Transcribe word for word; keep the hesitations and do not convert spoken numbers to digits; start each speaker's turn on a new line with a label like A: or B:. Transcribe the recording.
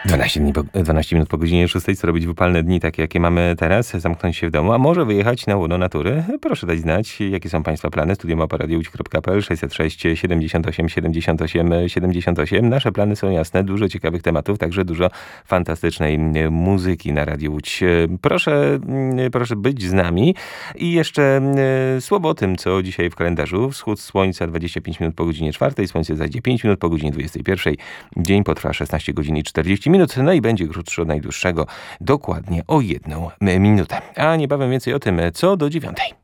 A: dwanaście, dni po, dwanaście minut po godzinie szóstej. Co robić w upalne dni, takie jakie mamy teraz? Zamknąć się w domu, a może wyjechać na łono natury? Proszę dać znać, jakie są Państwa plany. Studio małpa radio łódź kropka p l, sześćset sześć siedemdziesiąt osiem siedemdziesiąt osiem siedemdziesiąt osiem. Nasze plany są jasne, dużo ciekawych tematów, także dużo fantastycznej muzyki na Radio Łódź. Proszę, proszę być z nami. I jeszcze słowo o tym, co dzisiaj w kalendarzu. Wschód słońca dwadzieścia pięć minut po godzinie czwartej, słońce zajdzie pięć minut po godzinie dwudziestej pierwszej. Dzień potrwa szesnaście godzin i czterdzieści minut, no i będzie krótszy od najdłuższego, dokładnie o jedną minutę. A niebawem więcej o tym, co do dziewiątej.